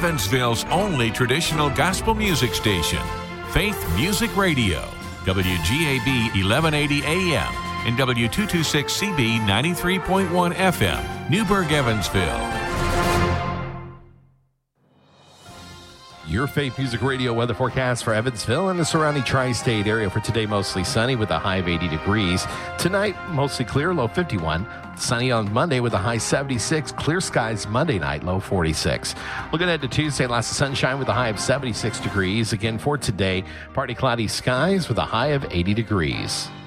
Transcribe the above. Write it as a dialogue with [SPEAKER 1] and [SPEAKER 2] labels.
[SPEAKER 1] Evansville's only traditional gospel music station, Faith Music Radio, WGAB 1180 AM and W226CB 93.1 FM, Newburgh, Evansville.
[SPEAKER 2] Your Faith Music Radio weather forecast for Evansville and the surrounding tri-state area for today, mostly sunny with a high of 80 degrees. Tonight, mostly clear, low 51. Sunny on Monday with a high 76. Clear skies Monday night, low 46. Looking ahead to Tuesday, lots of sunshine with a high of 76 degrees. Again for today, partly cloudy skies with a high of 80 degrees.